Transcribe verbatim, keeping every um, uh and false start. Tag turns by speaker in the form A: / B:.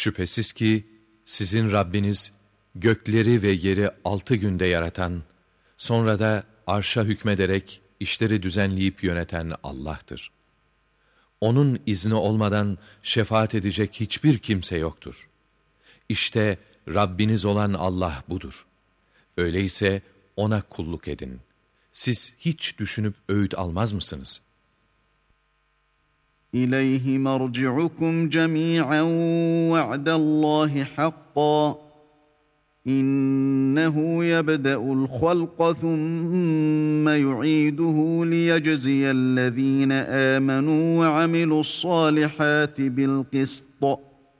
A: Şüphesiz ki sizin Rabbiniz gökleri ve yeri altı günde yaratan, sonra da arşa hükmederek işleri düzenleyip yöneten Allah'tır. Onun izni olmadan şefaat edecek hiçbir kimse yoktur. İşte Rabbiniz olan Allah budur. Öyleyse ona kulluk edin. Siz hiç düşünüp öğüt almaz mısınız?
B: İleyhi merci'ukum cemî'en ve'dallâhi haqqan. İnnehu yebde'ul halqa thumme yu'iduhu liyecziyellezîne âmenû ve amilussâlihâti bil qist.